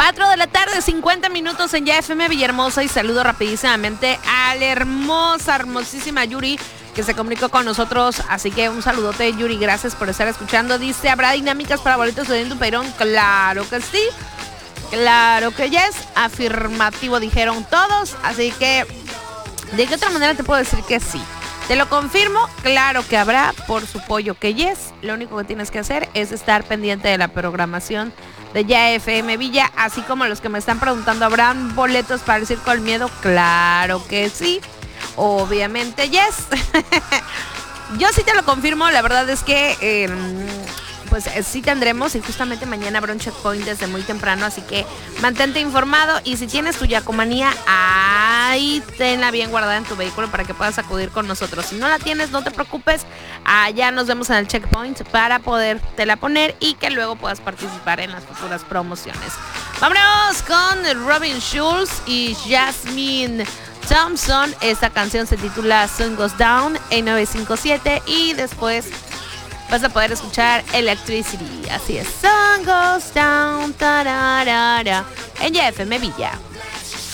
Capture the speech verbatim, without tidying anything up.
cuatro de la tarde, cincuenta minutos en Ya F M Villahermosa. Y saludo rapidísimamente a la hermosa, hermosísima Yuri, que se comunicó con nosotros. Así que un saludote, Yuri, gracias por estar escuchando. Dice, ¿habrá dinámicas para boletos de Edwin Peirón? Claro que sí. Claro que yes. Afirmativo dijeron todos. Así que, ¿de qué otra manera te puedo decir que sí? Te lo confirmo, claro que habrá, por su pollo que yes. Lo único que tienes que hacer es estar pendiente de la programación de Ya F M Villa, así como los que me están preguntando, ¿habrán boletos para el Circo del Miedo? Claro que sí, obviamente yes. Yo sí te lo confirmo, la verdad es que eh, pues eh, sí tendremos, y justamente mañana habrá un checkpoint desde muy temprano, así que mantente informado. Y si tienes tu yacomanía, ahí tenla bien guardada en tu vehículo para que puedas acudir con nosotros. Si no la tienes, no te preocupes, allá nos vemos en el checkpoint para podértela poner y que luego puedas participar en las futuras promociones. Vámonos con Robin Schulz y Jasmine Thompson. Esta canción se titula Sun Goes Down en nueve cinco siete, y después vas a poder escuchar Electricity. Así es, Sun Goes Down, tararara, en Ya F M Villa.